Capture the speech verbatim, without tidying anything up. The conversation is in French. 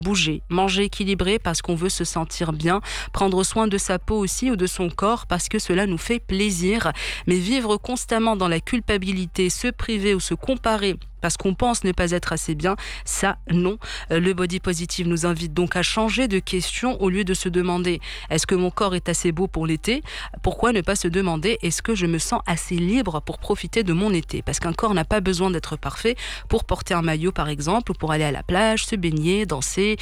Bouger, manger équilibré parce qu'on veut se sentir bien, prendre soin de sa peau aussi ou de son corps parce que cela nous fait plaisir. Mais vivre constamment dans la culpabilité, se priver ou se comparer parce qu'on pense ne pas être assez bien, ça non. Euh, Le body positive nous invite donc à changer de question au lieu de se demander est-ce que mon corps est assez beau pour l'été? Pourquoi ne pas se demander est-ce que je me sens assez libre pour profiter de mon été? Parce qu'un corps n'a pas besoin d'être parfait pour porter un maillot par exemple ou pour aller à la plage, se baigner, danser,